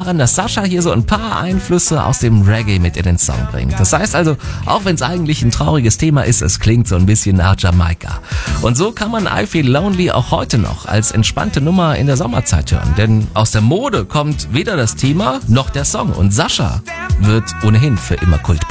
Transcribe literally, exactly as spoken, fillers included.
daran, dass Sascha hier so ein paar Einflüsse aus dem Reggae mit in den Song bringt. Das heißt also, auch wenn es eigentlich ein trauriges Thema ist, es klingt so ein bisschen nach Jamaika. Und so kann man I Feel Lonely auch heute noch als entspannte Nummer in der Sommerzeit hören. Denn aus der Mode kommt weder das Thema noch der Song. Und Sascha wird ohnehin für immer Kult